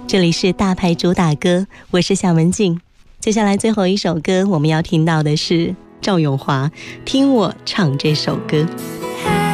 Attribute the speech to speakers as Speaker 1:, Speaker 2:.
Speaker 1: 这里是大牌主打歌，我是夏文静。接下来最后一首歌我们要听到的是赵咏华，听我唱这首歌。